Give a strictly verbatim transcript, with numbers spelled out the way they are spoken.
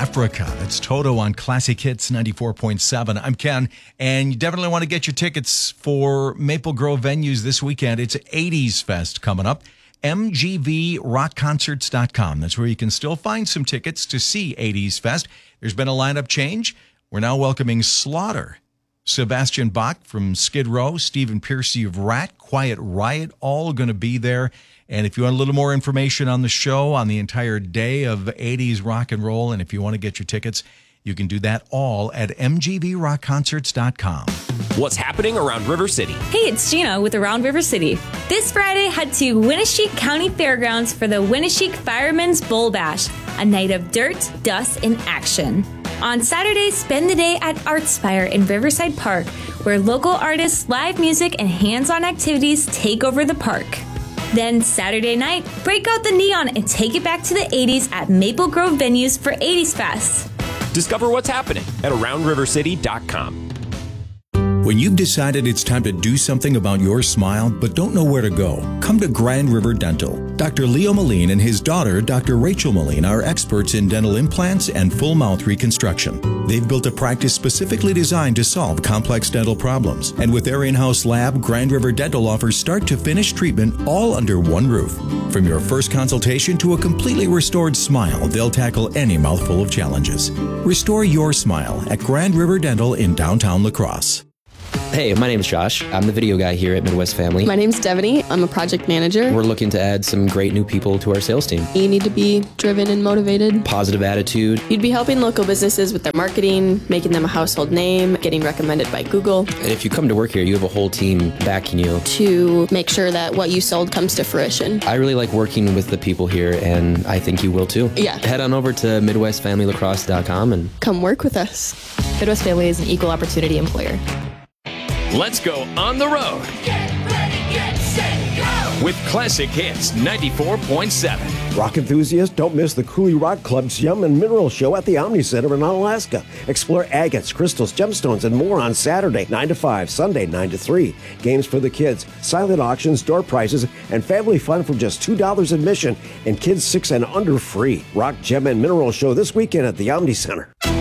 Africa. That's Toto on Classic Hits ninety-four point seven. I'm Ken, and you definitely want to get your tickets for Maple Grove venues this weekend. It's eighties Fest coming up. M G V rock concerts dot com. That's where you can still find some tickets to see eighties Fest. There's been a lineup change. We're now welcoming Slaughter, Sebastian Bach from Skid Row, Stephen Piercy of Rat, Quiet Riot, all going to be there. And if you want a little more information on the show, on the entire day of eighties rock and roll, and if you want to get your tickets, you can do that all at M G V rock concerts dot com. What's happening around River City? Hey, it's Gina with Around River City. This Friday, head to Winneshiek County Fairgrounds for the Winneshiek Firemen's Bull Bash, a night of dirt, dust, and action. On Saturday, spend the day at Artspire in Riverside Park, where local artists, live music, and hands-on activities take over the park. Then Saturday night, break out the neon and take it back to the eighties at Maple Grove venues for eighties Fest. Discover what's happening at around river city dot com. When you've decided it's time to do something about your smile but don't know where to go, come to Grand River Dental. Doctor Leo Moline and his daughter, Doctor Rachel Moline, are experts in dental implants and full mouth reconstruction. They've built a practice specifically designed to solve complex dental problems. And with their in-house lab, Grand River Dental offers start-to-finish treatment all under one roof. From your first consultation to a completely restored smile, they'll tackle any mouthful of challenges. Restore your smile at Grand River Dental in downtown La Crosse. Hey, my name's Josh. I'm the video guy here at Midwest Family. My name's Devaney. I'm a project manager. We're looking to add some great new people to our sales team. You need to be driven and motivated. Positive attitude. You'd be helping local businesses with their marketing, making them a household name, getting recommended by Google. And if you come to work here, you have a whole team backing you to make sure that what you sold comes to fruition. I really like working with the people here, and I think you will too. Yeah. Head on over to midwest family lacrosse dot com and come work with us. Midwest Family is an equal opportunity employer. Let's go on the road. Get ready, get set, go! With Classic Hits ninety-four point seven. Rock enthusiasts, don't miss the Cooley Rock Club's Gem and Mineral Show at the Omni Center in Onalaska. Explore agates, crystals, gemstones, and more on Saturday, nine to five, Sunday, nine to three. Games for the kids, silent auctions, door prizes, and family fun for just two dollars admission, and kids six and under free. Rock, Gem, and Mineral Show this weekend at the Omni Center.